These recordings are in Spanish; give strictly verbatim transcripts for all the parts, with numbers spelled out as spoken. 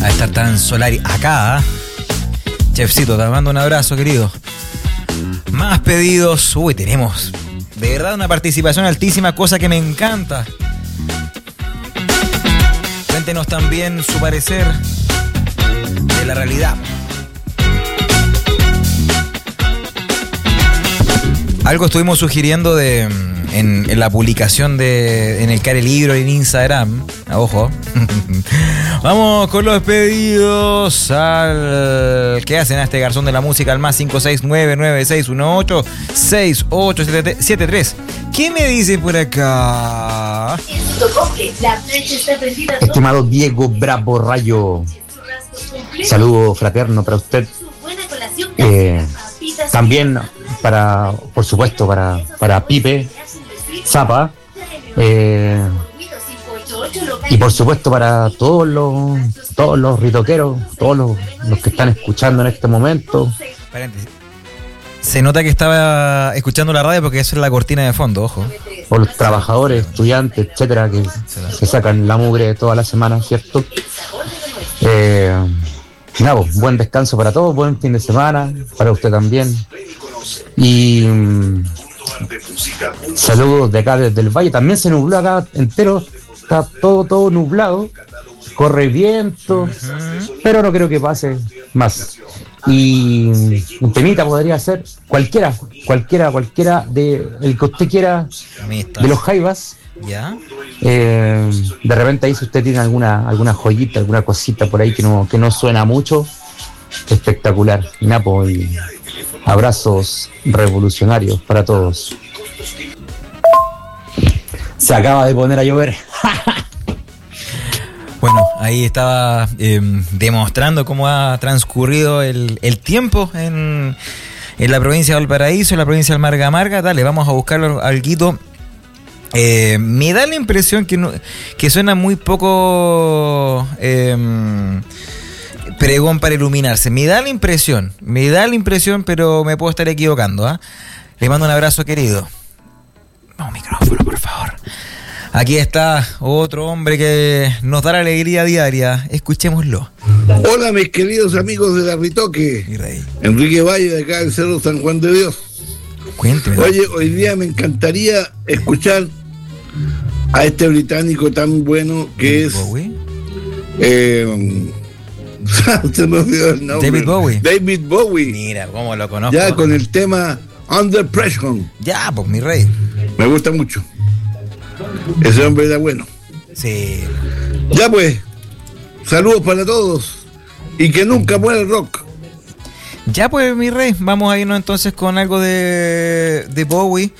estar tan solar acá, ¿eh? Chefcito, te mando un abrazo, querido. Más pedidos. Uy, tenemos de verdad una participación altísima, cosa que me encanta. Cuéntenos también su parecer de la realidad. Algo estuvimos sugiriendo de en, en la publicación de en el Care Libro en Instagram. Ojo. Vamos con los pedidos al que hacen a este garzón de la música al más cinco seis nueve nueve seis uno ocho seis ocho siete tres. ¿Qué me dice por acá? Estimado Diego Bravo Rayo, saludo fraterno para usted. Eh, también para, por supuesto, para, para Pipe Zapa. Eh, y por supuesto para todos los todos los ritoqueros, todos los, los que están escuchando en este momento. Se nota que estaba escuchando la radio porque esa es la cortina de fondo, ojo. Por los trabajadores, estudiantes, etcétera, que se sacan la mugre toda la semana, ¿cierto? Eh, nada, pues, buen descanso para todos, buen fin de semana, para usted también. Y mm, saludos de acá desde el valle. También se nubló acá entero, está todo, todo nublado, corre viento, uh-huh. Pero no creo que pase más. Y un temita podría ser cualquiera, cualquiera, cualquiera de el que usted quiera de los Jaivas. ¿Ya? Eh, de repente ahí si usted tiene alguna alguna joyita, alguna cosita por ahí que no que no suena mucho, espectacular. Napo, y abrazos revolucionarios para todos. Se acaba de poner a llover. Bueno, ahí estaba eh, demostrando cómo ha transcurrido el, el tiempo en, en la provincia de Valparaíso, en la provincia del Marga Marga. Dale, vamos a buscarlo alguito. Eh, me da la impresión que, no, que suena muy poco eh, pregón para iluminarse. Me da la impresión, me da la impresión, pero me puedo estar equivocando, ¿eh? Le mando un abrazo, querido. No, micrófono, por favor. Aquí está otro hombre que nos da la alegría diaria. Escuchémoslo. Hola, mis queridos amigos de la Ritoque. Enrique Valle, de acá del Cerro San Juan de Dios. Cuénteme. Oye, hoy día me encantaría escuchar a este británico tan bueno que es... Bowie. Eh, se me olvidó el nombre. David Bowie. David Bowie. Mira, cómo lo conozco. Ya con el tema Under Pressure. Ya, pues mi rey. Me gusta mucho. Ese hombre era bueno. Sí. Ya pues, saludos para todos y que nunca muera el rock. Ya pues, mi rey, vamos a irnos entonces con algo de, de Bowie.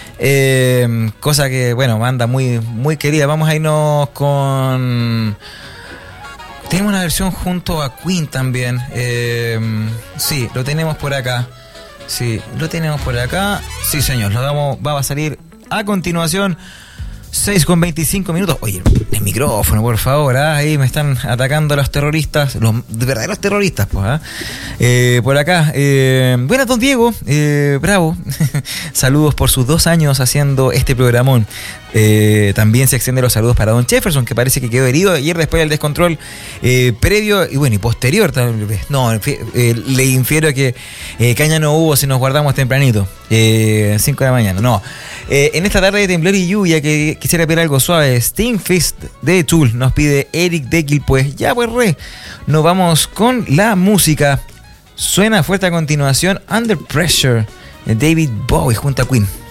Eh, cosa que, bueno, banda muy, muy querida. Vamos a irnos con... Tenemos una versión junto a Queen también. Eh, sí, lo tenemos por acá. Sí, lo tenemos por acá. Sí, señor, lo vamos, va a salir a continuación. seis con veinticinco minutos. Oye, el micrófono, por favor, ¿eh? Ahí me están atacando los terroristas, los verdaderos terroristas, pues, ¿eh? Eh, por acá. Eh, buenas, don Diego, eh, bravo. Saludos por sus dos años haciendo este programón. Eh, también se extienden los saludos para don Jefferson, que parece que quedó herido ayer después del descontrol eh, previo y bueno, y posterior. No, eh, le infiero que eh, caña no hubo si nos guardamos tempranito, eh, cinco de la mañana. No, eh, en esta tarde de temblor y lluvia que quisiera pedir algo suave. Sting Fist de Tool nos pide Eric Deckil. Pues ya, pues re, nos vamos con la música. Suena fuerte a continuación Under Pressure de David Bowie junto a Queen.